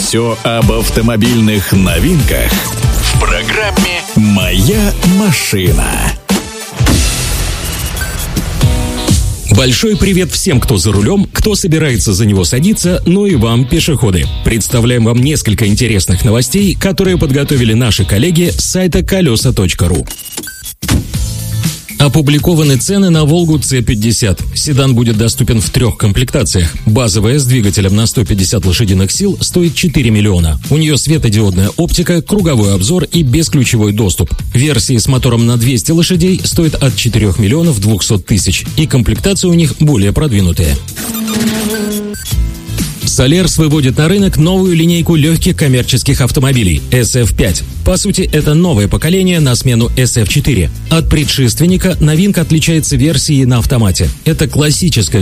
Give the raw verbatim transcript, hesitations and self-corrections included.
Все об автомобильных новинках в программе «Моя машина». Большой привет всем, кто за рулем, кто собирается за него садиться, ну и вам, пешеходы. Представляем вам несколько интересных новостей, которые подготовили наши коллеги с сайта колеса точка ру. Опубликованы цены на «Волгу Цэ пятьдесят». Седан будет доступен в трех комплектациях. Базовая с двигателем на сто пятьдесят лошадиных сил стоит четыре миллиона. У нее светодиодная оптика, круговой обзор и бесключевой доступ. Версии с мотором на двести лошадей стоят от четырёх миллионов двухсот тысяч. И комплектации у них более продвинутые. Солярс выводит на рынок новую линейку легких коммерческих автомобилей эс эф пять. По сути, это новое поколение на смену эс эф четыре. От предшественника новинка отличается версией на автомате. Это классическая